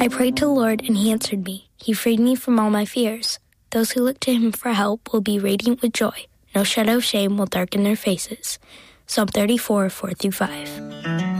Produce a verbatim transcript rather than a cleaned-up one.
I prayed to the Lord, and he answered me. He freed me from all my fears. Those who look to him for help will be radiant with joy. No shadow of shame will darken their faces. Psalm thirty-four, four through five.